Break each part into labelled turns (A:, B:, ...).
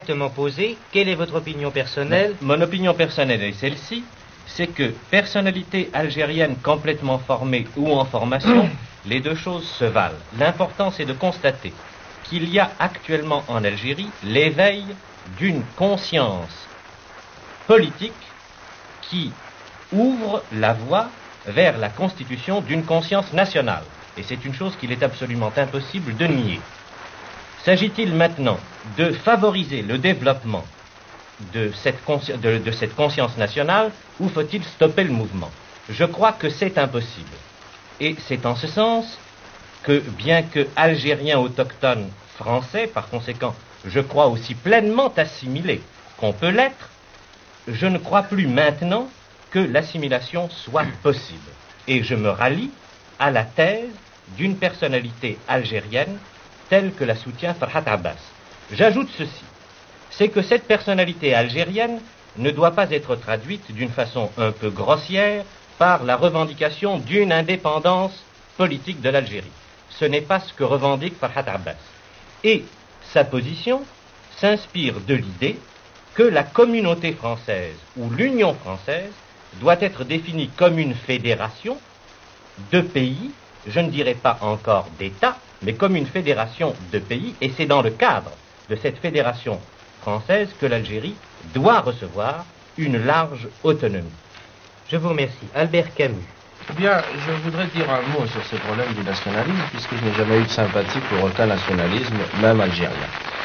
A: Posé, quelle est votre opinion personnelle?
B: Mon opinion personnelle est celle-ci, c'est que personnalité algérienne complètement formée ou en formation, les deux choses se valent. L'important c'est de constater qu'il y a actuellement en Algérie l'éveil d'une conscience politique qui ouvre la voie vers la constitution d'une conscience nationale. Et c'est une chose qu'il est absolument impossible de nier. S'agit-il maintenant de favoriser le développement de cette conscience nationale ou faut-il stopper le mouvement? Je crois que c'est impossible. Et c'est en ce sens que, bien que algérien autochtone français, par conséquent, je crois aussi pleinement assimilé qu'on peut l'être, je ne crois plus maintenant que l'assimilation soit possible. Et je me rallie à la thèse d'une personnalité algérienne telle que la soutient Farhat Abbas. J'ajoute ceci, c'est que cette personnalité algérienne ne doit pas être traduite d'une façon un peu grossière par la revendication d'une indépendance politique de l'Algérie. Ce n'est pas ce que revendique Farhat Abbas. Et sa position s'inspire de l'idée que la communauté française ou l'Union française doit être définie comme une fédération de pays, je ne dirais pas encore d'États, mais comme une fédération de pays, et c'est dans le cadre de cette fédération française que l'Algérie doit recevoir une large autonomie.
A: Je vous remercie. Albert Camus.
C: Eh bien, je voudrais dire un mot sur ce problème du nationalisme, puisque je n'ai jamais eu de sympathie pour aucun nationalisme, même algérien.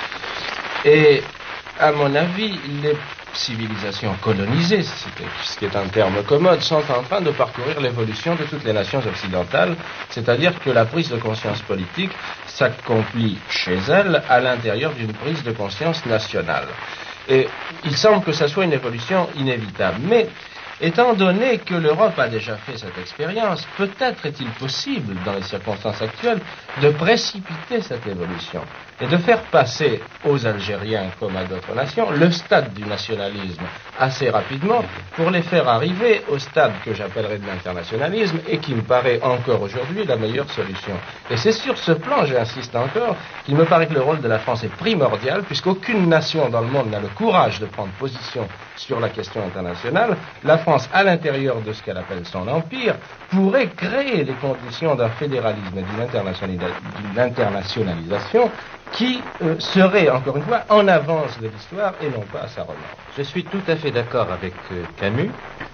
C: Et, à mon avis, les civilisations colonisées, ce qui est un terme commode, sont en train de parcourir l'évolution de toutes les nations occidentales, c'est-à-dire que la prise de conscience politique s'accomplit chez elles à l'intérieur d'une prise de conscience nationale. Et il semble que ça soit une évolution inévitable. Mais, étant donné que l'Europe a déjà fait cette expérience, peut-être est-il possible, dans les circonstances actuelles, de précipiter cette évolution et de faire passer aux Algériens comme à d'autres nations le stade du nationalisme assez rapidement pour les faire arriver au stade que j'appellerais de l'internationalisme et qui me paraît encore aujourd'hui la meilleure solution. Et c'est sur ce plan, j'insiste encore, qu'il me paraît que le rôle de la France est primordial puisqu'aucune nation dans le monde n'a le courage de prendre position sur la question internationale. La France, à l'intérieur de ce qu'elle appelle son empire, pourrait créer les conditions d'un fédéralisme et d'une internationalisation qui serait, encore une fois, en avance de l'histoire et non pas à sa remorque.
B: Je suis tout à fait d'accord avec Camus,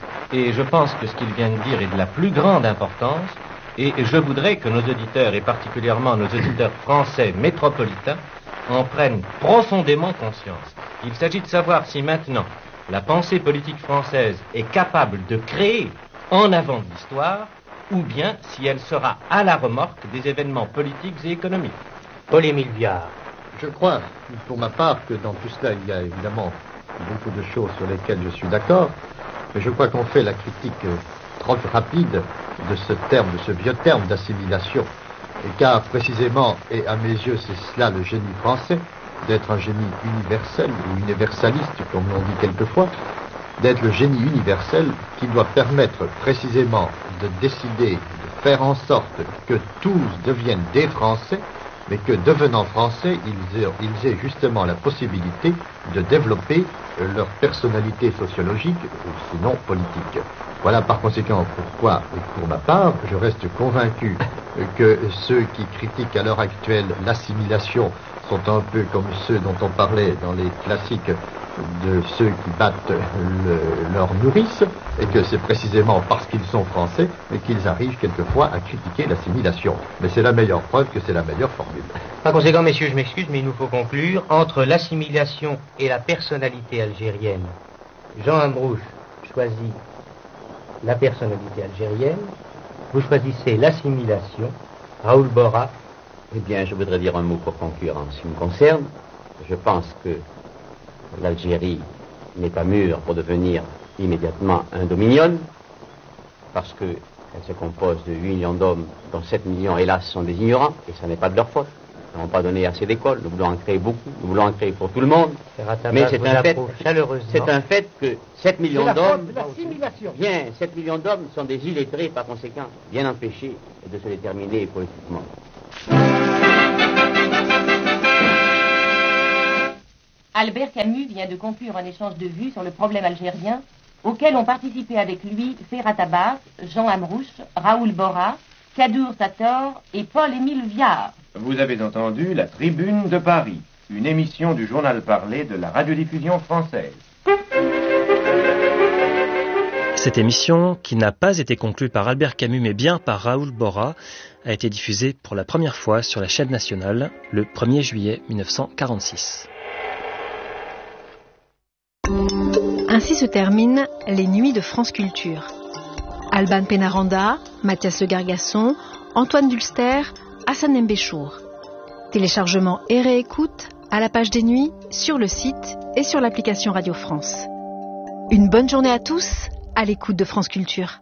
B: et je pense que ce qu'il vient de dire est de la plus grande importance, et je voudrais que nos auditeurs, et particulièrement nos auditeurs français métropolitains, en prennent profondément conscience. Il s'agit de savoir si maintenant la pensée politique française est capable de créer en avant de l'histoire, ou bien si elle sera à la remorque des événements politiques et économiques.
A: Paul-Émile Viard.
D: Je crois, pour ma part, que dans tout cela, il y a évidemment beaucoup de choses sur lesquelles je suis d'accord, mais je crois qu'on fait la critique trop rapide de ce terme, de ce vieux terme d'assimilation, car précisément, et à mes yeux, c'est cela le génie français, d'être un génie universel ou universaliste, comme l'on dit quelquefois, d'être le génie universel qui doit permettre précisément de décider, de faire en sorte que tous deviennent des Français, mais que devenant français, ils aient justement la possibilité de développer leur personnalité sociologique ou sinon politique. Voilà par conséquent pourquoi, pour ma part, je reste convaincu que ceux qui critiquent à l'heure actuelle l'assimilation sont un peu comme ceux dont on parlait dans les classiques de ceux qui battent leur nourrice, et que c'est précisément parce qu'ils sont français qu'ils arrivent quelquefois à critiquer l'assimilation. Mais c'est la meilleure preuve que c'est la meilleure formule.
A: Par conséquent, messieurs, je m'excuse, mais il nous faut conclure. Entre l'assimilation et la personnalité algérienne, Jean Ambrouche choisit la personnalité algérienne, vous choisissez l'assimilation, Raoul Bora.
E: Eh bien, je voudrais dire un mot pour conclure en ce qui me concerne. Je pense que l'Algérie n'est pas mûre pour devenir immédiatement un dominion, parce qu'elle se compose de 8 millions d'hommes, dont 7 millions, hélas, sont des ignorants, et ça n'est pas de leur faute. Ils n'ont pas donné assez d'écoles, nous voulons en créer beaucoup, nous voulons en créer pour tout le monde. Mais c'est un fait que 7 millions d'hommes, 7 millions d'hommes sont des illettrés, par conséquent, bien empêchés de se déterminer politiquement.
F: Albert Camus vient de conclure un échange de vues sur le problème algérien auquel ont participé avec lui Ferhat Abbas, Jean Amrouche, Raoul Borra, Kadour Sator et Paul-Émile Viard.
G: Vous avez entendu La Tribune de Paris, une émission du journal parlé de la radiodiffusion française.
H: Cette émission, qui n'a pas été conclue par Albert Camus mais bien par Raoul Borra, a été diffusée pour la première fois sur la chaîne nationale le 1er juillet 1946.
I: Ainsi se terminent les nuits de France Culture. Alban Pénaranda, Mathias Le Gargasson, Antoine Dulster, Hassan Mbéchour. Téléchargement et réécoute à la page des nuits, sur le site et sur l'application Radio France. Une bonne journée à tous, à l'écoute de France Culture.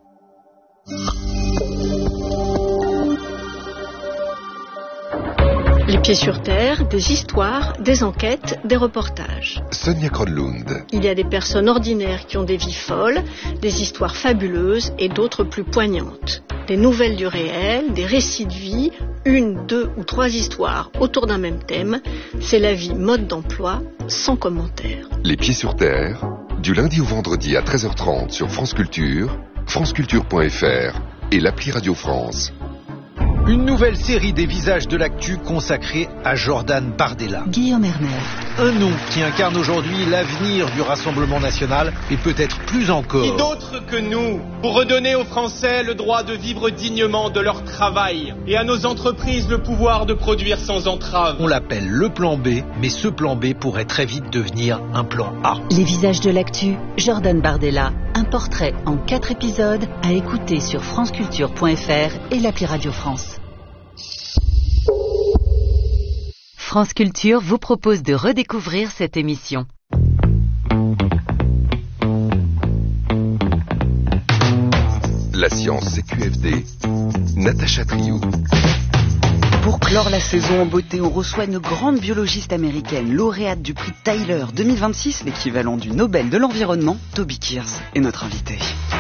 I: Les pieds sur terre, des histoires, des enquêtes, des reportages.
J: Sonia Kronlund.
I: Il y a des personnes ordinaires qui ont des vies folles, des histoires fabuleuses et d'autres plus poignantes. Des nouvelles du réel, des récits de vie, 1, 2 ou 3 histoires autour d'un même thème. C'est la vie mode d'emploi, sans commentaire.
J: Les pieds sur terre, du lundi au vendredi à 13h30 sur France Culture, franceculture.fr et l'appli Radio France.
K: Une nouvelle série des visages de l'actu consacrée à Jordan Bardella.
L: Guillaume Erner.
K: Un nom qui incarne aujourd'hui l'avenir du Rassemblement national et peut-être plus encore.
M: Qui d'autre que nous pour redonner aux Français le droit de vivre dignement de leur travail et à nos entreprises le pouvoir de produire sans entrave.
K: On l'appelle le plan B, mais ce plan B pourrait très vite devenir un plan A.
L: Les visages de l'actu, Jordan Bardella. Un portrait en 4 épisodes à écouter sur franceculture.fr et l'appli Radio France. France Culture vous propose de redécouvrir cette émission.
J: La science, c'est QFD. Natacha Triou.
N: Pour clore la saison en beauté, on reçoit une grande biologiste américaine, lauréate du prix Tyler 2026, l'équivalent du Nobel de l'environnement. Toby Kears est notre invitée.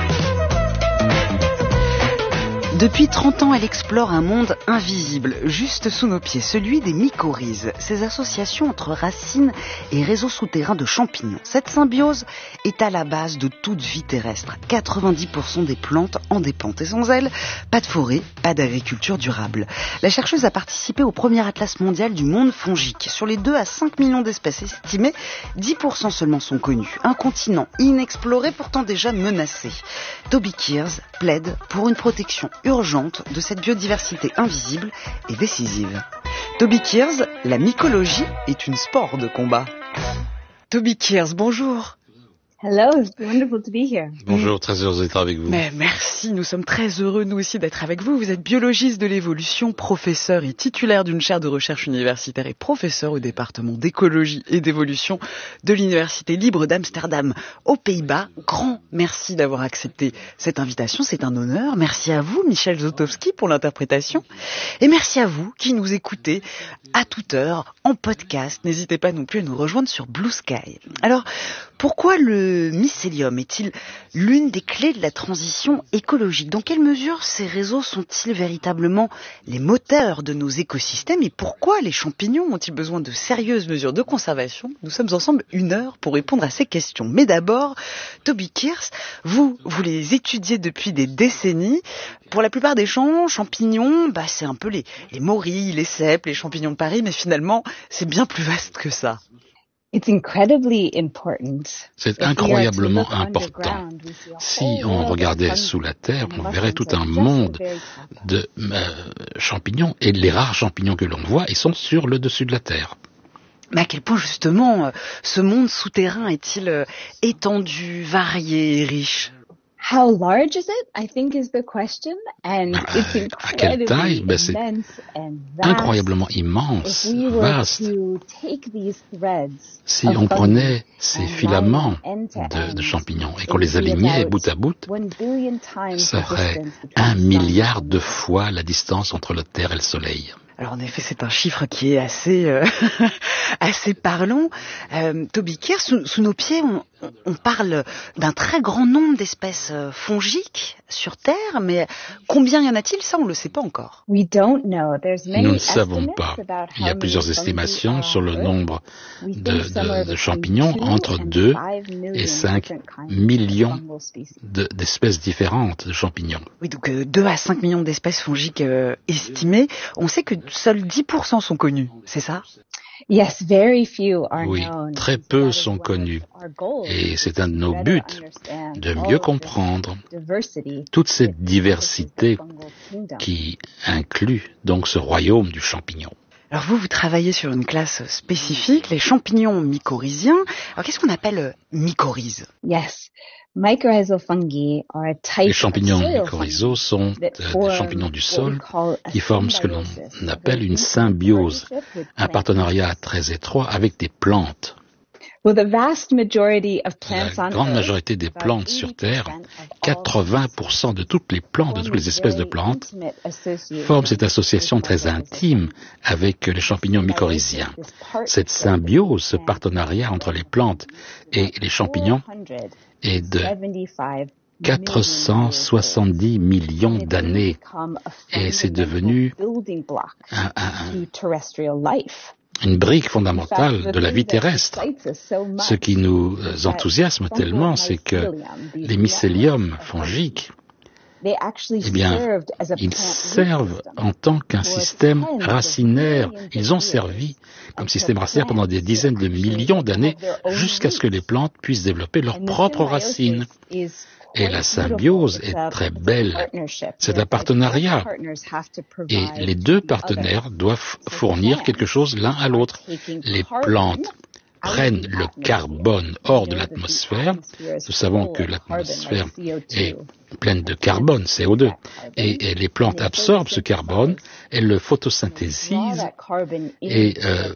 N: Depuis 30 ans, elle explore un monde invisible, juste sous nos pieds, celui des mycorhizes, ces associations entre racines et réseaux souterrains de champignons. Cette symbiose est à la base de toute vie terrestre. 90% des plantes en dépendent. Et sans elle, pas de forêt, pas d'agriculture durable. La chercheuse a participé au premier atlas mondial du monde fongique. Sur les 2 à 5 millions d'espèces estimées, 10% seulement sont connues. Un continent inexploré, pourtant déjà menacé. Toby Kears plaide pour une protection urgente de cette biodiversité invisible et décisive. Toby Kears, la mycologie est une sport de combat. Toby Kears, bonjour.
O: Hello, it's wonderful to be here.
P: Bonjour, très heureux d'être avec vous.
N: Mais merci, nous sommes très heureux nous aussi d'être avec vous. Vous êtes biologiste de l'évolution, professeur et titulaire d'une chaire de recherche universitaire et professeur au département d'écologie et d'évolution de l'Université libre d'Amsterdam aux Pays-Bas. Grand merci d'avoir accepté cette invitation, c'est un honneur. Merci à vous, Michel Zotowski, pour l'interprétation. Et merci à vous qui nous écoutez à toute heure en podcast. N'hésitez pas non plus à nous rejoindre sur Blue Sky. Alors, pourquoi le mycélium est-il l'une des clés de la transition écologique? Dans quelle mesure ces réseaux sont-ils véritablement les moteurs de nos écosystèmes? Et pourquoi les champignons ont-ils besoin de sérieuses mesures de conservation? Nous sommes ensemble 1 heure pour répondre à ces questions. Mais d'abord, Toby Kears, vous les étudiez depuis des décennies. Pour la plupart des champignons, c'est un peu les morilles, les cèpes, les champignons de Paris, mais finalement, c'est bien plus vaste que ça.
P: C'est incroyablement important. Si on regardait sous la terre, on verrait tout un monde de champignons, et les rares champignons que l'on voit, ils sont sur le dessus de la terre.
N: Mais à quel point justement ce monde souterrain est-il étendu, varié et riche?
O: How large is it? I think is the question, and it's
P: à quelle taille? C'est incroyablement immense, vaste. Si on prenait ces filaments de champignons et qu'on les alignait bout à bout, ça ferait 1 milliard de fois la distance entre la Terre et le Soleil.
N: Alors en effet, c'est un chiffre qui est assez parlant. Toby Kears, sous nos pieds, on parle d'un très grand nombre d'espèces fongiques sur Terre, mais combien y en a-t-il? Ça, on ne le sait pas encore.
P: Nous ne savons pas. Il y a plusieurs estimations sur le nombre de champignons, entre 2 et 5 millions d'espèces différentes de champignons.
N: Oui, donc 2 à 5 millions d'espèces fongiques estimées. On sait que seuls 10% sont connus, c'est ça?
P: Oui, très peu sont connus. Et c'est un de nos buts, de mieux comprendre toute cette diversité qui inclut donc ce royaume du champignon.
N: Alors vous travaillez sur une classe spécifique, les champignons mycorhiziens. Alors qu'est-ce qu'on appelle mycorhize?
P: Les champignons mycorhizaux sont des champignons du sol qui forment ce que l'on appelle une symbiose, un partenariat très étroit avec des plantes. La grande majorité des plantes sur Terre, 80% de toutes les plantes, de toutes les espèces de plantes, forment cette association très intime avec les champignons mycorhiziens. Cette symbiose, ce partenariat entre les plantes et les champignons est de 470 millions d'années et c'est devenu une brique fondamentale de la vie terrestre. Ce qui nous enthousiasme tellement, c'est que les mycéliums fongiques, eh bien, ils servent en tant qu'un système racinaire. Ils ont servi comme système racinaire pendant des dizaines de millions d'années jusqu'à ce que les plantes puissent développer leurs propres racines. Et la symbiose est très belle. C'est un partenariat. Et les deux partenaires doivent fournir quelque chose l'un à l'autre. Les plantes prennent le carbone hors de l'atmosphère. Nous savons que l'atmosphère est pleine de carbone, CO2. Et les plantes absorbent ce carbone, elles le photosynthétisent et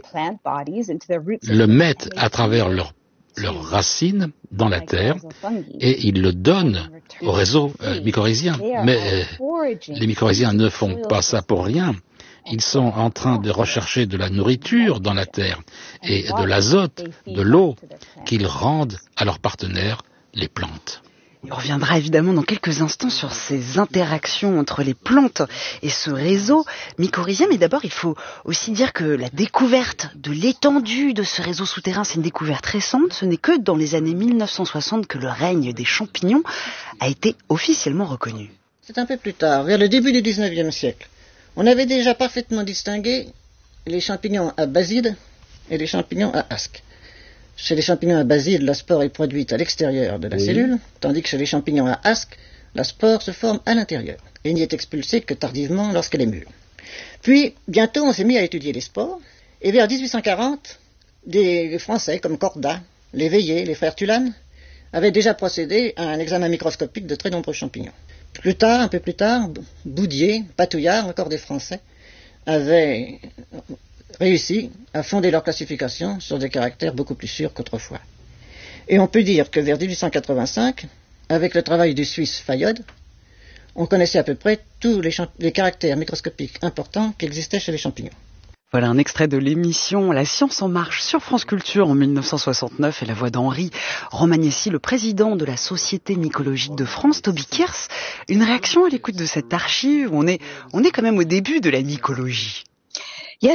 P: le mettent à travers leurs racines dans la terre et ils le donnent au réseau mycorhizien. Mais les mycorhiziens ne font pas ça pour rien. Ils sont en train de rechercher de la nourriture dans la terre et de l'azote, de l'eau qu'ils rendent à leurs partenaires, les plantes.
N: On reviendra évidemment dans quelques instants sur ces interactions entre les plantes et ce réseau mycorhizien. Mais d'abord, il faut aussi dire que la découverte de l'étendue de ce réseau souterrain, c'est une découverte récente. Ce n'est que dans les années 1960 que le règne des champignons a été officiellement reconnu.
Q: C'est un peu plus tard, vers le début du 19e siècle. On avait déjà parfaitement distingué les champignons à baside et les champignons à asque. Chez les champignons à baside, la spore est produite à l'extérieur de la cellule, tandis que chez les champignons à asque, la spore se forme à l'intérieur et n'y est expulsée que tardivement lorsqu'elle est mûre. Puis, bientôt, on s'est mis à étudier les spores, et vers 1840, des Français comme Cordat, Léveillé, les frères Tulane, avaient déjà procédé à un examen microscopique de très nombreux champignons. Plus tard, un peu plus tard, Boudier, Patouillard, encore des Français, avaient réussi à fonder leur classification sur des caractères beaucoup plus sûrs qu'autrefois. Et on peut dire que vers 1885, avec le travail du Suisse Fayod, on connaissait à peu près tous les caractères microscopiques importants qui existaient chez les champignons.
N: Voilà un extrait de l'émission La Science en Marche sur France Culture en 1969 et la voix d'Henri Romagnesi, le président de la Société mycologique de France, Toby Kears. Une réaction à l'écoute de cette archive, on est quand même au début de la mycologie.
P: Oui,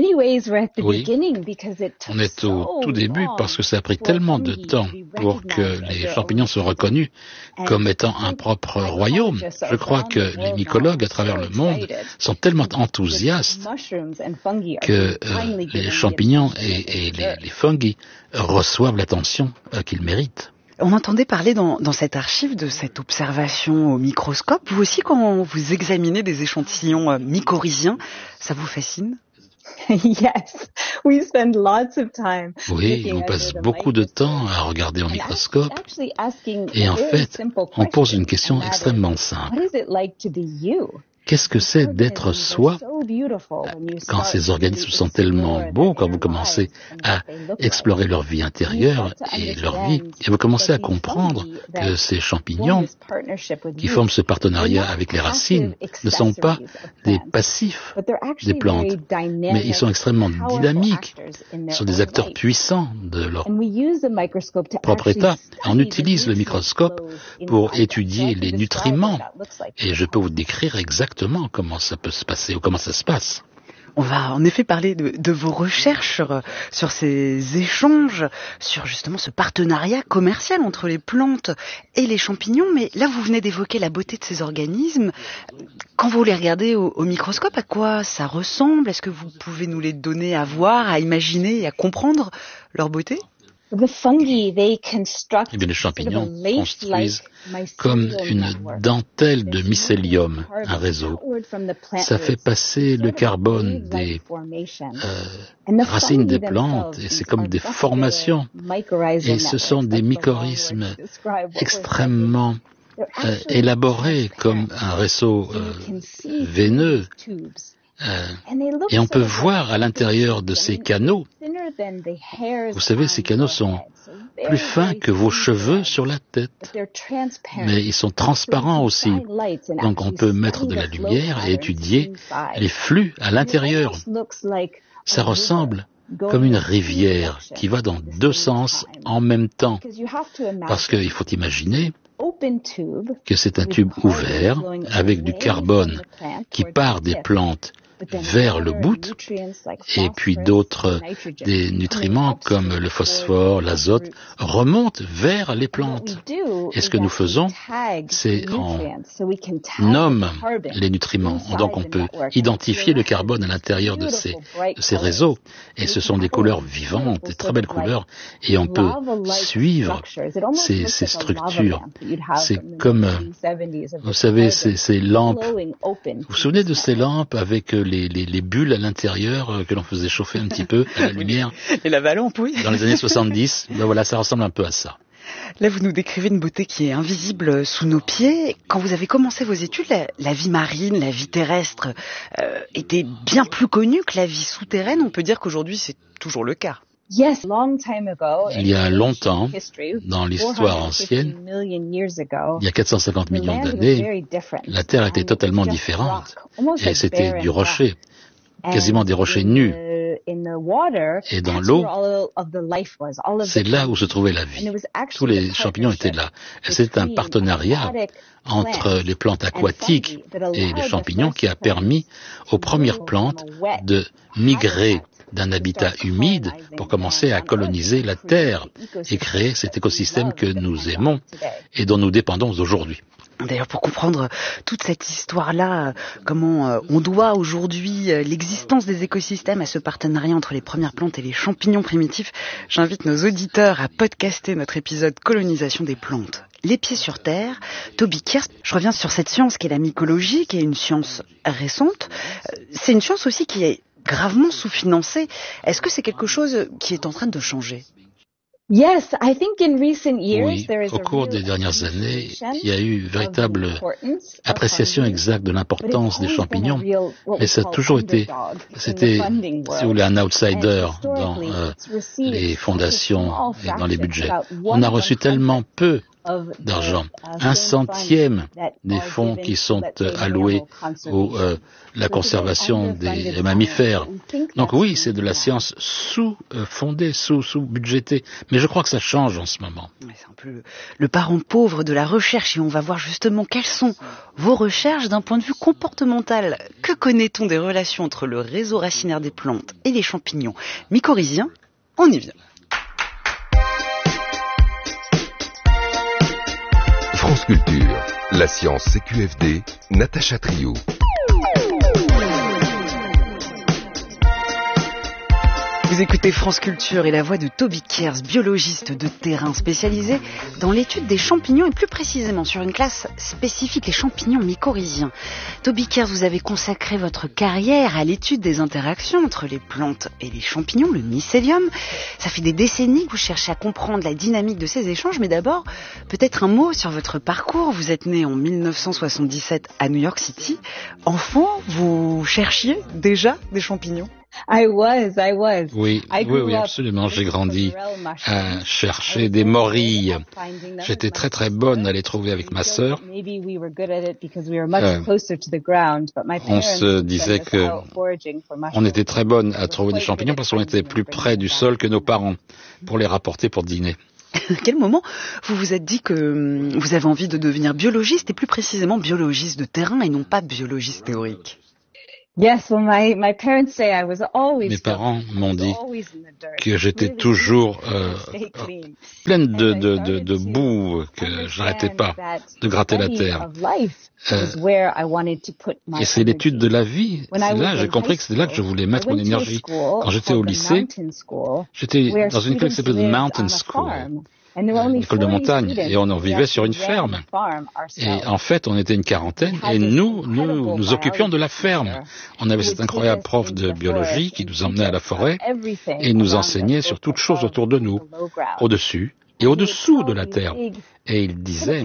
P: on est au tout début parce que ça a pris tellement de temps pour que les champignons soient reconnus comme étant un propre royaume. Je crois que les mycologues à travers le monde sont tellement enthousiastes que les champignons et les fungi reçoivent l'attention qu'ils méritent.
N: On entendait parler dans cette archive de cette observation au microscope. Vous aussi, quand vous examinez des échantillons mycorhiziens, ça vous fascine ?
P: Oui, on passe beaucoup de temps à regarder au microscope et en fait, on pose une question extrêmement simple. Qu'est-ce que c'est d'être soi quand ces organismes sont tellement beaux, quand vous commencez à explorer leur vie intérieure et leur vie, et vous commencez à comprendre que ces champignons qui forment ce partenariat avec les racines ne sont pas des passifs des plantes, mais ils sont extrêmement dynamiques, ils sont des acteurs puissants de leur propre état. On utilise le microscope pour étudier les nutriments, et je peux vous décrire exactement comment ça peut se passer ou comment ça se passe.
N: On va en effet parler de vos recherches sur ces échanges, sur justement ce partenariat commercial entre les plantes et les champignons. Mais là, vous venez d'évoquer la beauté de ces organismes. Quand vous les regardez au microscope, à quoi ça ressemble? Est-ce que vous pouvez nous les donner à voir, à imaginer et à comprendre leur beauté?
P: Eh bien, les champignons construisent comme une dentelle de mycélium, un réseau. Ça fait passer le carbone des racines des plantes et c'est comme des formations. Et ce sont des mycorhizmes extrêmement élaborés comme un réseau veineux. Et on peut voir à l'intérieur de ces canaux, vous savez, ces canaux sont plus fins que vos cheveux sur la tête, mais ils sont transparents aussi. Donc on peut mettre de la lumière et étudier les flux à l'intérieur. Ça ressemble comme une rivière qui va dans deux sens en même temps, parce qu'il faut imaginer que c'est un tube ouvert avec du carbone qui part des plantes vers le bout, et puis d'autres, des nutriments comme le phosphore, l'azote, remontent vers les plantes. Et ce que nous faisons, c'est on nomme les nutriments. Donc on peut identifier le carbone à l'intérieur de ces réseaux. Et ce sont des couleurs vivantes, des très belles couleurs, et on peut suivre ces structures. C'est comme, vous savez, ces lampes. Vous vous souvenez de ces lampes avec les bulles à l'intérieur que l'on faisait chauffer un petit peu à la lumière.
N: Et la lampe, oui.
P: Dans les années 70, ben voilà, ça ressemble un peu à ça.
N: Là, vous nous décrivez une beauté qui est invisible sous nos pieds. Quand vous avez commencé vos études, la vie marine, la vie terrestre était bien plus connue que la vie souterraine. On peut dire qu'aujourd'hui, c'est toujours le cas.
P: Il y a longtemps, dans l'histoire ancienne, il y a 450 millions d'années, la Terre était totalement différente. Et c'était du rocher, quasiment des rochers nus. Et dans l'eau, c'est là où se trouvait la vie. Tous les champignons étaient là. Et c'est un partenariat entre les plantes aquatiques et les champignons qui a permis aux premières plantes de migrer d'un habitat humide pour commencer à coloniser la Terre et créer cet écosystème que nous aimons et dont nous dépendons aujourd'hui.
N: D'ailleurs, pour comprendre toute cette histoire-là, comment on doit aujourd'hui l'existence des écosystèmes à ce partenariat entre les premières plantes et les champignons primitifs, j'invite nos auditeurs à podcaster notre épisode Colonisation des plantes. Les pieds sur terre. Toby Kirst, je reviens sur cette science qui est la mycologie, qui est une science récente. C'est une science aussi qui est gravement sous-financée. Est-ce que c'est quelque chose qui est en train de changer?
P: Oui, au cours des dernières années, il y a eu véritable appréciation exacte de l'importance des champignons, mais ça a toujours été, c'était, si vous voulez, un outsider dans les fondations et dans les budgets. On a reçu tellement peu d'argent, 1/100 des fonds qui sont alloués à la conservation des mammifères. Donc oui, c'est de la science sous-fondée, sous-budgétée, mais je crois que ça change en ce moment.
N: C'est un peu le parent pauvre de la recherche et on va voir justement quelles sont vos recherches d'un point de vue comportemental. Que connaît-on des relations entre le réseau racinaire des plantes et les champignons mycorhiziens? On y vient.
J: France Culture, la science CQFD, Natacha Triou.
N: Vous écoutez France Culture et la voix de Toby Kears, biologiste de terrain spécialisé dans l'étude des champignons et plus précisément sur une classe spécifique, les champignons mycorhiziens. Toby Kears, vous avez consacré votre carrière à l'étude des interactions entre les plantes et les champignons, le mycélium. Ça fait des décennies que vous cherchez à comprendre la dynamique de ces échanges, mais d'abord, peut-être un mot sur votre parcours. Vous êtes né en 1977 à New York City. Enfant, vous cherchiez déjà des champignons?
P: Oui, absolument. J'ai grandi à chercher des morilles. J'étais très très bonne à les trouver avec ma sœur. On se disait que on était très bonne à trouver des champignons parce qu'on était plus près du sol que nos parents pour les rapporter pour dîner.
N: À quel moment vous vous êtes dit que vous avez envie de devenir biologiste et plus précisément biologiste de terrain et non pas biologiste théorique?
P: Mes parents m'ont dit que j'étais toujours pleine de boue, que je n'arrêtais pas de gratter la terre. Et c'est l'étude de la vie. C'est là, j'ai compris que c'était là que je voulais mettre mon énergie. Quand j'étais au lycée, j'étais dans une école qui s'appelle Mountain School. Une école de montagne, et on en vivait sur une ferme. Et en fait, on était une quarantaine, et nous occupions de la ferme. On avait cet incroyable prof de biologie qui nous emmenait à la forêt, et nous enseignait sur toutes choses autour de nous, au-dessus et au-dessous de la terre. Et il disait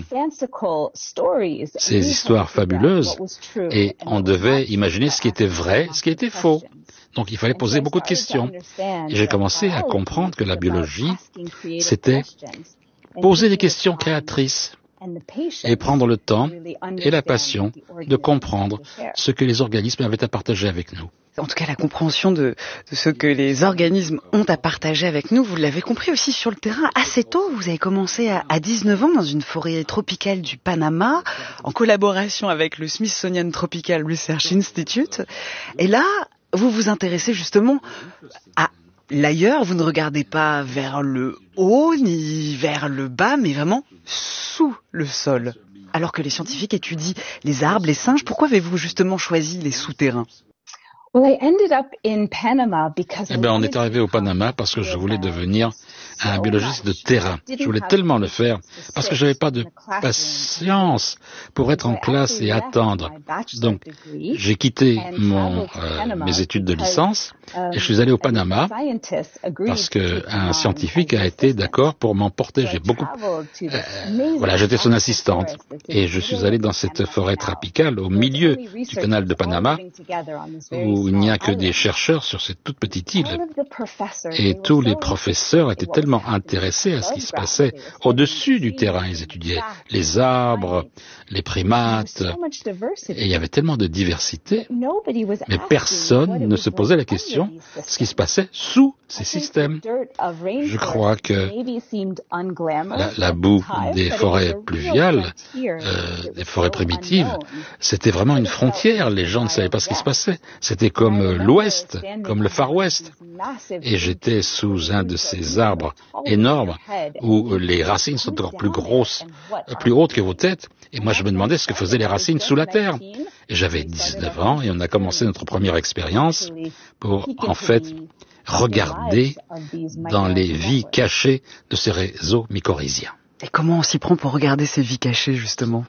P: ces histoires fabuleuses, et on devait imaginer ce qui était vrai, ce qui était faux. Donc il fallait poser beaucoup de questions. Et j'ai commencé à comprendre que la biologie, c'était poser des questions créatrices et prendre le temps et la passion de comprendre ce que les organismes avaient à partager avec nous.
N: En tout cas, la compréhension de ce que les organismes ont à partager avec nous, vous l'avez compris aussi sur le terrain assez tôt. Vous avez commencé à 19 ans dans une forêt tropicale du Panama, en collaboration avec le Smithsonian Tropical Research Institute. Et là, vous vous intéressez justement à l'ailleurs. Vous ne regardez pas vers le haut ni vers le bas, mais vraiment sous le sol. Alors que les scientifiques étudient les arbres, les singes, pourquoi avez-vous justement choisi les souterrains?
P: On est arrivé au Panama parce que je voulais devenir un biologiste de terrain. Je voulais tellement le faire parce que j'avais pas de patience pour être en classe et attendre. Donc, j'ai quitté mes études de licence et je suis allé au Panama parce que un scientifique a été d'accord pour m'emporter. J'étais son assistante et je suis allé dans cette forêt tropicale au milieu du canal de Panama où il n'y a que des chercheurs sur cette toute petite île. Et tous les professeurs étaient tellement intéressés à ce qui se passait au-dessus du terrain. Ils étudiaient les arbres, les primates, et il y avait tellement de diversité, mais personne ne se posait la question de ce qui se passait sous ces systèmes. Je crois que la boue des forêts pluviales, des forêts primitives, c'était vraiment une frontière. Les gens ne savaient pas ce qui se passait. C'était comme l'Ouest, comme le Far West. Et j'étais sous un de ces arbres énormes où les racines sont encore plus grosses, plus hautes que vos têtes. Et moi, je me demandais ce que faisaient les racines sous la terre. Et j'avais 19 ans et on a commencé notre première expérience pour, en fait, regarder dans les vies cachées de ces réseaux mycorhiziens.
N: Et comment on s'y prend pour regarder ces vies cachées, justement?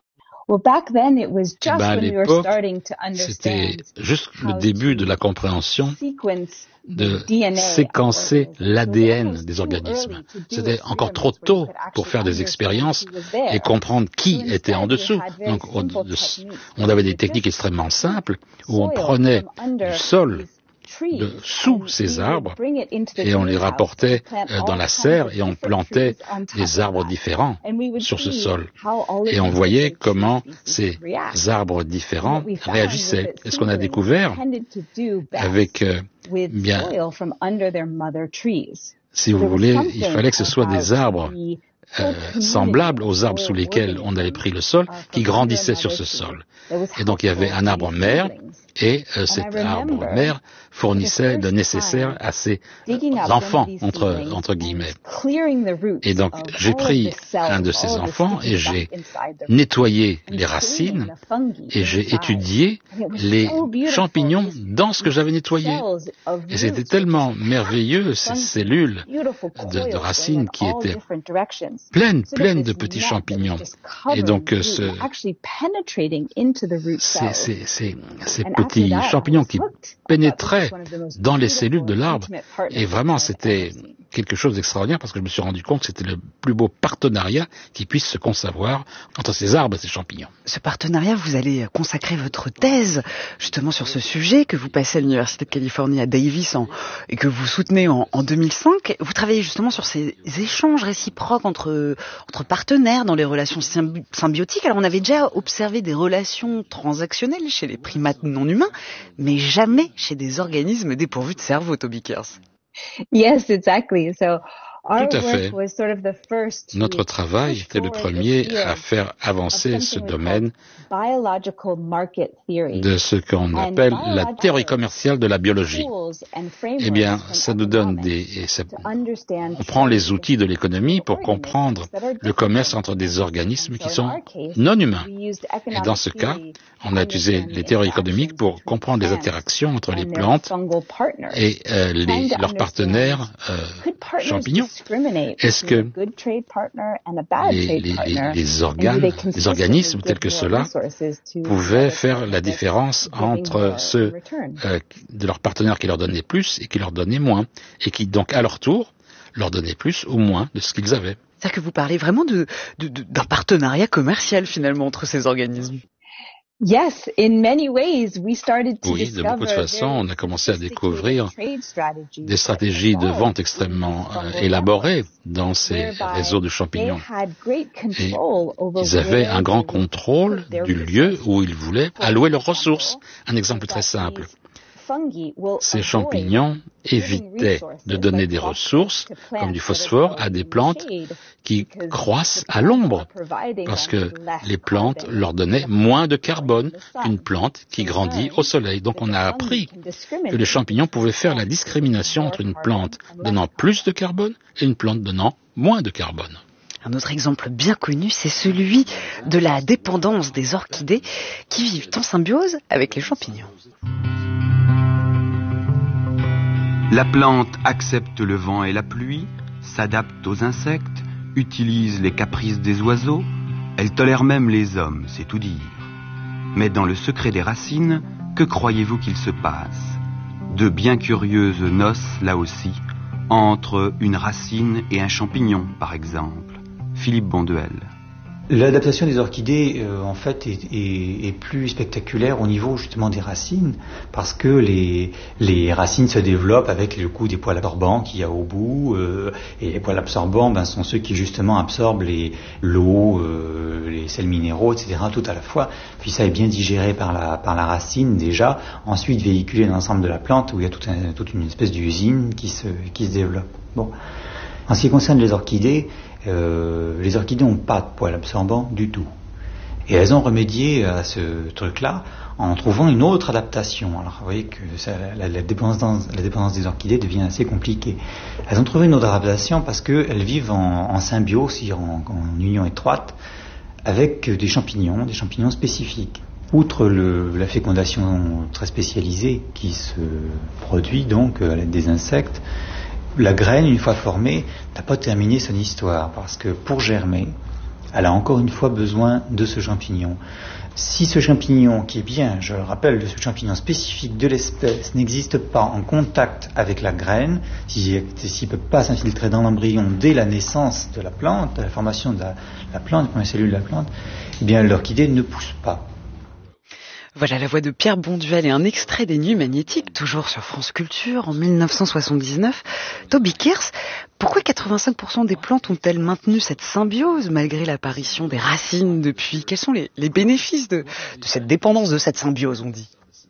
P: À l'époque, c'était juste le début de la compréhension de séquencer l'ADN des organismes. C'était encore trop tôt pour faire des expériences et comprendre qui était en dessous. Donc, on avait des techniques extrêmement simples où on prenait du sol sous ces arbres et on les rapportait dans la serre et on plantait des arbres différents sur ce sol. Et on voyait comment ces arbres différents réagissaient. Et ce qu'on a découvert avec, si vous voulez, il fallait que ce soit des arbres semblables aux arbres sous lesquels on avait pris le sol, qui grandissaient sur ce sol. Et donc il y avait un arbre mère Et cet arbre-mère fournissait le nécessaire à ses enfants, entre guillemets. Et donc, j'ai pris un de ces enfants et j'ai nettoyé les racines et j'ai étudié les champignons dans ce que j'avais nettoyé. Et c'était tellement merveilleux, ces cellules de racines qui étaient pleines de petits champignons. Et donc, ces petits champignons qui pénétraient dans les cellules de l'arbre. Et vraiment, c'était quelque chose d'extraordinaire parce que je me suis rendu compte que c'était le plus beau partenariat qui puisse se concevoir entre ces arbres et ces champignons.
N: Ce partenariat, vous allez consacrer votre thèse justement sur ce sujet que vous passez à l'Université de Californie à Davis et que vous soutenez en 2005. Vous travaillez justement sur ces échanges réciproques entre partenaires dans les relations symbiotiques. Alors on avait déjà observé des relations transactionnelles chez les primates non humains, mais jamais chez des organismes dépourvus de cerveau, Toby Kears.
O: Yes, exactly. So
P: tout à fait. Notre travail était le premier à faire avancer ce domaine de ce qu'on appelle la théorie commerciale de la biologie. Eh bien, ça nous donne on prend les outils de l'économie pour comprendre le commerce entre des organismes qui sont non humains. Et dans ce cas, on a utilisé les théories économiques pour comprendre les interactions entre les plantes et leurs partenaires champignons. Est-ce que les organismes tels que ceux-là pouvaient faire la différence entre ceux de leurs partenaires qui leur donnaient plus et qui leur donnaient moins, et qui donc à leur tour leur donnaient plus ou moins de ce qu'ils avaient?
N: C'est-à-dire que vous parlez vraiment d'un partenariat commercial finalement entre ces organismes.
O: Yes, in many ways, we started to
P: oui, de beaucoup de façons, on a commencé à découvrir des stratégies de vente extrêmement élaborées dans ces réseaux de champignons. Et ils avaient un grand contrôle du lieu où ils voulaient allouer leurs ressources. Un exemple très simple. Ces champignons évitaient de donner des ressources, comme du phosphore, à des plantes qui croissent à l'ombre, parce que les plantes leur donnaient moins de carbone qu'une plante qui grandit au soleil. Donc on a appris que les champignons pouvaient faire la discrimination entre une plante donnant plus de carbone et une plante donnant moins de carbone.
N: Un autre exemple bien connu, c'est celui de la dépendance des orchidées qui vivent en symbiose avec les champignons.
R: La plante accepte le vent et la pluie, s'adapte aux insectes, utilise les caprices des oiseaux, elle tolère même les hommes, c'est tout dire. Mais dans le secret des racines, que croyez-vous qu'il se passe? De bien curieuses noces, là aussi, entre une racine et un champignon, par exemple. Philippe Bonduel.
S: L'adaptation des orchidées, en fait, est plus spectaculaire au niveau justement des racines, parce que les racines se développent avec le coup des poils absorbants qu'il y a au bout, et les poils absorbants sont ceux qui justement absorbent l'eau, les sels minéraux, etc., tout à la fois. Puis ça est bien digéré par la racine déjà, ensuite véhiculé dans l'ensemble de la plante où il y a toute une espèce d'usine qui se développe. Bon. En ce qui concerne les orchidées n'ont pas de poils absorbants du tout. Et elles ont remédié à ce truc-là en trouvant une autre adaptation. Alors vous voyez que la dépendance des orchidées devient assez compliquée. Elles ont trouvé une autre adaptation parce qu'elles vivent en symbiose, en union étroite, avec des champignons spécifiques. Outre la fécondation très spécialisée qui se produit donc à l'aide des insectes, la graine, une fois formée, n'a pas terminé son histoire, parce que pour germer, elle a encore une fois besoin de ce champignon. Si ce champignon, qui est bien, je le rappelle, de ce champignon spécifique de l'espèce, n'existe pas en contact avec la graine, s'il ne peut pas s'infiltrer dans l'embryon dès la naissance de la plante, la formation de la plante, des premières cellules de la plante, eh bien l'orchidée ne pousse pas.
N: Voilà la voix de Pierre Bonduel et un extrait des Nuits magnétiques, toujours sur France Culture, en 1979. Toby Kears, pourquoi 85% des plantes ont-elles maintenu cette symbiose malgré l'apparition des racines depuis? Quels sont les bénéfices de cette dépendance, de cette symbiose, on dit?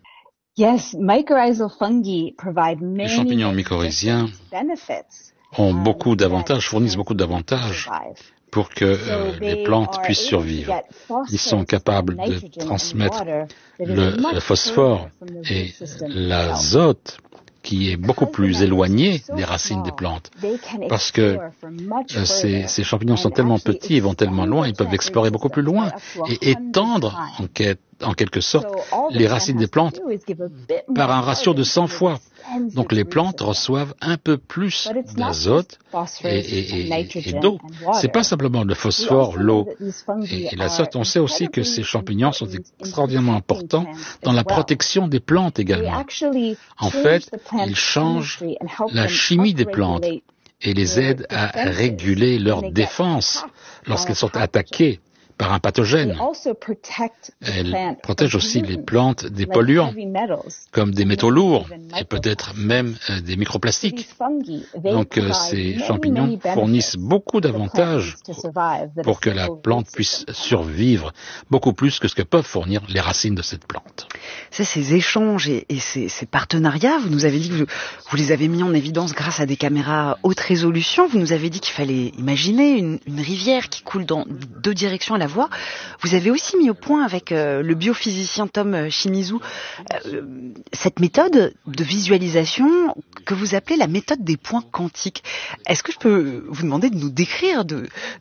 O: Yes, mycorrhizal fungi provide many
P: les champignons mycorhiziens ont beaucoup d'avantages, fournissent beaucoup d'avantages pour que les plantes puissent survivre. Ils sont capables de transmettre le phosphore et l'azote, qui est beaucoup plus éloigné des racines des plantes, parce que ces champignons sont tellement petits et vont tellement loin, ils peuvent explorer beaucoup plus loin et étendre en quelque sorte les racines des plantes par un ratio de 100 fois. Donc les plantes reçoivent un peu plus d'azote et d'eau. C'est pas simplement le phosphore, l'eau et l'azote. On sait aussi que ces champignons sont extraordinairement importants dans la protection des plantes également. En fait, ils changent la chimie des plantes et les aident à réguler leur défense lorsqu'elles sont attaquées par un pathogène. Elle protège aussi les plantes des polluants, comme des métaux lourds et peut-être même des microplastiques. Donc ces champignons fournissent beaucoup d'avantages pour que la plante puisse survivre, beaucoup plus que ce que peuvent fournir les racines de cette plante.
N: C'est ces échanges et ces partenariats, vous nous avez dit que vous les avez mis en évidence grâce à des caméras haute résolution. Vous nous avez dit qu'il fallait imaginer une rivière qui coule dans 2 directions à la fois. Vous avez aussi mis au point avec le biophysicien Tom Shimizu cette méthode de visualisation que vous appelez la méthode des points quantiques. Est-ce que je peux vous demander de nous décrire, de